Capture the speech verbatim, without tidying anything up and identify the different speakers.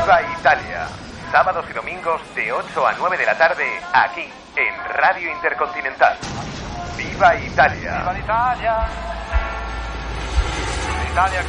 Speaker 1: Viva Italia. Sábados y domingos de ocho a nueve de la tarde, aquí, en Radio Intercontinental. Viva Italia.
Speaker 2: Viva l'Italia. L'Italia